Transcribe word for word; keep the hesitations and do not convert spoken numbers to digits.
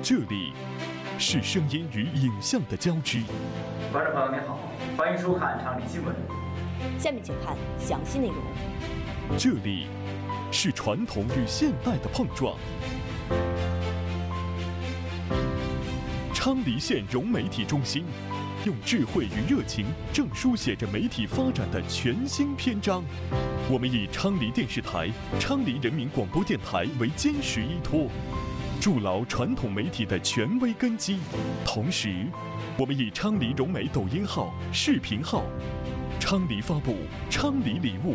这里是声音与影像的交织。 观众朋友您好，欢迎收看昌黎新闻。 下面请看详细内容。 这里是传统与现代的碰撞。昌黎县融媒体中心用智慧与热情，正书写着媒体发展的全新篇章。我们以昌黎电视台、昌黎人民广播电台为坚实依托，筑牢传统媒体的权威根基。同时，我们以昌黎融媒抖音号、视频号，昌黎发布昌黎礼物